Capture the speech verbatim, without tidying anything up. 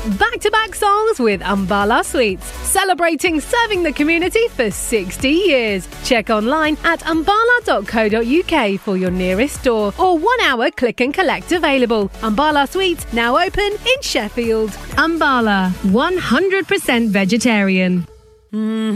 Back-to-back songs with Ambala Sweets, celebrating serving the community for sixty years. Check online at ambala dot co dot uk for your nearest store or one-hour click and collect available. Ambala Sweets now open in Sheffield. Ambala, one hundred percent vegetarian. Mm.